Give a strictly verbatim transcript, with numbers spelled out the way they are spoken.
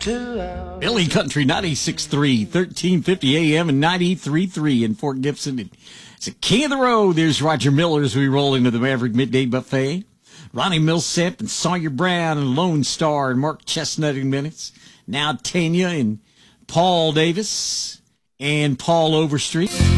Billy Country ninety-six point three, thirteen fifty A M and ninety-three point three in Fort Gibson. And it's a king of the road. There's Roger Miller as we roll into the Maverick Midday Buffet. Ronnie Millsap and Sawyer Brown and Lone Star and Mark Chestnut in minutes. Now Tanya and Paul Davis and Paul Overstreet.